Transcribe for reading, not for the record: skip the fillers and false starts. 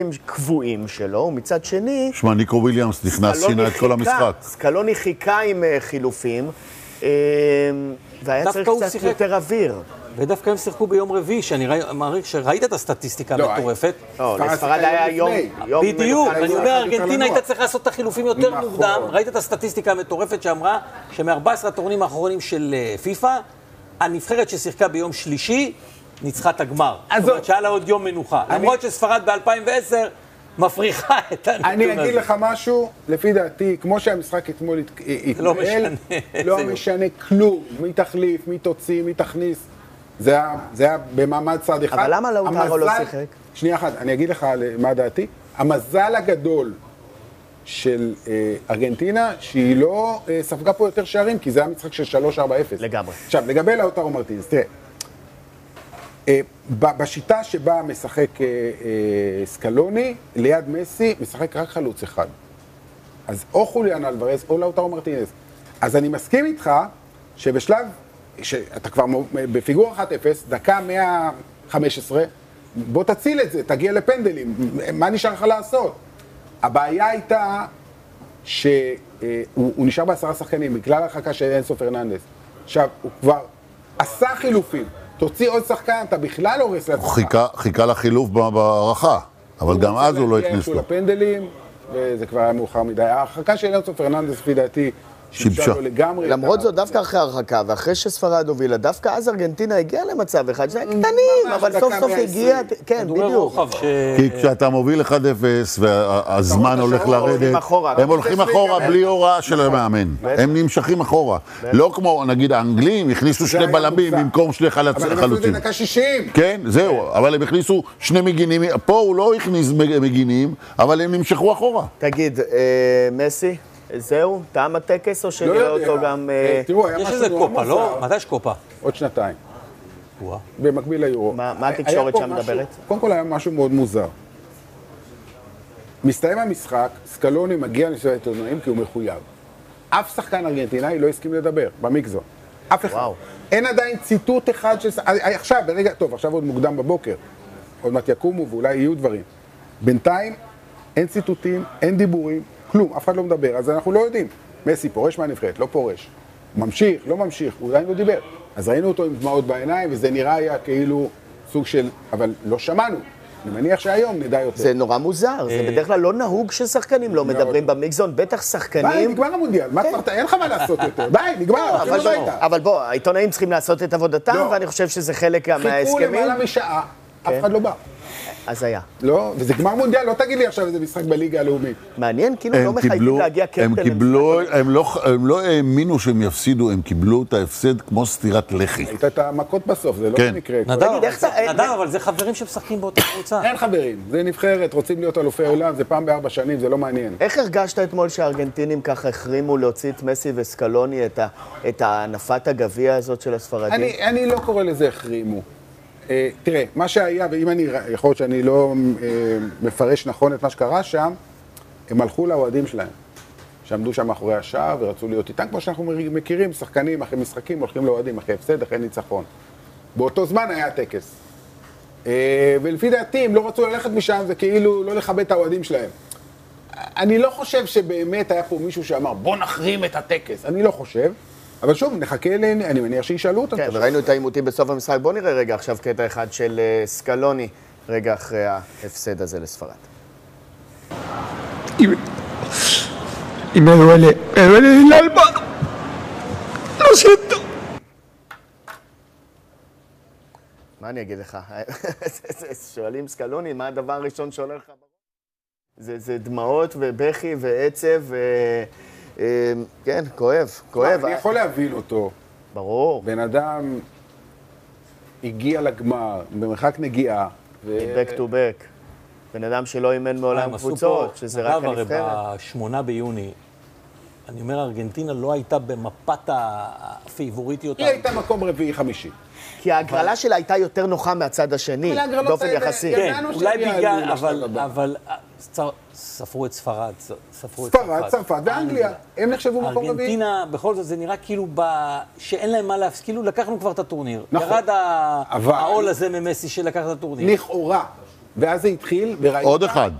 קבועים שלו, ומצד שני... שמע, ניקו וויליאמס נכנס, שינה את כל המשחק. סקלוני חיכה עם חילופים, והיה צריך קצת יותר אוויר. ודווקא הם שיחקו ביום רביעי, שאני מעריך שראית את הסטטיסטיקה המטורפת. לא, לספרד היה יום... בדיוק, אני אומר, ארגנטינה הייתה צריכה לעשות את החילופים יותר מוקדם. ראית את הסטטיסטיקה המטורפת שאמרה שמ-14 הטורנירים האחרונים של פיפ"א, הנבחרת ששיחקה ביום שלישי, ניצחה את הגמר. זאת אומרת שהיה לה עוד יום מנוחה. למרות שספרד ב-2010 מפריחה את הנתון הזה. אני אגיד לך משהו, לפי דעתי, כמו שהמשחק אתמול התנהל, לא משנה כלום. מי תחליף, מי תוציא, מי תכניס. זה היה במעמד צד אחד. אבל למה לאוטרו לא שיחק? שנייה אחת, אני אגיד לך מה דעתי. המזל הגדול של ארגנטינה, שהיא לא ספגה פה יותר שערים, כי זה היה משחק של 3-4-0. לגמרי. עכשיו, לגבי לאוטרו מרטינס, תראה, בשיטה שבה משחק סקלוני, ליד מסי, משחק רק חלוץ אחד. אז או חוליאן אלוורז או לאוטרו מרטינס. אז אני מסכים איתך שבשלב, שאתה כבר בפיגור 1-0, דקה 115, בוא תציל את זה, תגיע לפנדלים, מה נשאר לך לעשות? הבעיה הייתה שהוא נשאר ב10 שחקנים, בגלל הרחקה של אינסו פרננדס. עכשיו, הוא כבר עשה חילופים. תוציא עוד שחקן, אתה בכלל לא הורס לעצמך. הוא חיכה לחילוף בהערכה, אבל גם אז הוא לא הכניס לו. לפנדלים, וזה כבר היה מאוחר מדי. ההרחקה של אינסו פרננדס, לפי דעתי, שיבשה לו לגמרי. למרות זאת, דווקא אחרי הרחקה, ואחרי שספרד הובילה, דווקא אז ארגנטינה הגיעה למצב אחד, שזה קטנים, אבל סוף סוף הגיע, כן, בדיוק. כי כשאתה מוביל 1-0 והזמן הולך לרדת, הם הולכים אחורה בלי הוראה של המאמן. הם נמשכים אחורה. לא כמו, נגיד, האנגלים הכניסו שני בלמים במקום שני חלוצים. אבל הם עשו את זה דקה 60. כן, זהו, אבל הם הכניסו שני מגינים. פה הוא לא הכניס מגינים, אבל הם נמשכו אחורה. תגיד, מסי? זהו? טעם הטקס או שנראה אותו גם... יש איזה קופה, לא? מתי יש קופה? עוד שנתיים. במקביל ליורו. מה התקשורת שם מדברת? קודם כל היה משהו מאוד מוזר. מסתיים המשחק, סקלוני מגיע לסיום העיתונאים כי הוא מחויב. אף שחקן ארגנטינאי לא הסכים לדבר, במיקזון. אף אחד. אין עדיין ציטוט אחד של... עכשיו, ברגע... טוב, עכשיו עוד מוקדם בבוקר. עוד מעט יקומו ואולי יהיו דברים. בינתיים אין ציטוטים, אין דיבורים. כלום, אף אחד לא מדבר, אז אנחנו לא יודעים. מסי פורש מהנבחרת, לא פורש. ממשיך, לא ממשיך, הוא עדיין לא דיבר. אז ראינו אותו עם דמעות בעיניים, וזה נראה היה כאילו סוג של... אבל לא שמענו. אני מניח שהיום נדע יותר. זה נורא מוזר, זה בדרך כלל לא נהוג ששחקנים לא מדברים במיקזון, בטח שחקנים... ביי, נגמר המונדיאל, מה כבר, אין לך מה לעשות יותר. ביי, נגמר, אפילו לא הייתה. אבל בוא, העיתונאים צריכים לעשות את עבודתם, ואני חושב שזה חלק מההסכמים. חיכו למעלה משעה, אף אחד לא בא. אז היה. לא, וזה גמר מונדיאל, לא תגיד לי עכשיו איזה משחק בליגה הלאומית. מעניין, כאילו לא מחייבים להגיע קפטן. הם לא האמינו שהם יפסידו, הם קיבלו את ההפסד כמו סטירת לחי. הייתה את המכות בסוף, זה לא מקרה. נדב, אבל זה חברים שמשחקים באותה קבוצה. אין חברים, זה נבחרת, רוצים להיות אלופי עולם, זה פעם ב4 שנים, זה לא מעניין. איך הרגשת אתמול שהארגנטינים ככה החרימו להוציא את מסי וסקלוני, את הנפת הגביע הזאת של הספרדים? אני לא קורא לזה החרימו. תראה, מה שהיה, ואם אני יכול להיות שאני לא מפרש נכון את מה שקרה שם, הם הלכו לאוהדים שלהם, שעמדו שם מאחורי השער ורצו להיות איתם, כמו שאנחנו מכירים, שחקנים אחרי משחקים הולכים לאוהדים, אחרי הפסד, אחרי ניצחון. באותו זמן היה הטקס. ולפי דעתי, הם לא רצו ללכת משם, זה כאילו לא לכבד את האוהדים שלהם. אני לא חושב שבאמת היה פה מישהו שאמר, בוא נחרים את הטקס. אני לא חושב. אבל שוב, נחכה אלינו, אני מניח שישאלו אותם. כן, וראינו את העימותים בסוף המשחק. בואו נראה רגע עכשיו קטע אחד של סקלוני, רגע אחרי ההפסד הזה לספרד. Y me duele el alma. Lo siento. מה אני אגיד לך? שואלים סקלוני, מה הדבר הראשון שעולה לך בראש? זה דמעות ובכי ועצב כן, כואב. אני יכול להבין אותו. ברור. בן אדם הגיע לגמר, במרחק נגיעה. back to back. בן אדם שלא אימן מעולם קבוצות, שזה רק הנבחרת. ב8 ביוני, אני אומר, ארגנטינה לא הייתה במפת הפייבוריטיות. היא הייתה מקום רביעי-חמישי. כי ההגרלה שלה הייתה יותר נוחה מהצד השני, באופן יחסי. כן, אולי בגלל, אבל ספרו את ספרד, צרפת ואנגליה, הם נחשבו מקום רביעי. ארגנטינה, בכל זאת, זה נראה כאילו שאין להם מה להפסיד, כאילו לקחנו כבר את הטורניר. נכון. ירד העול הזה ממסי שלקח את הטורניר. לכאורה. ואז זה התחיל, וראית... עוד אחד.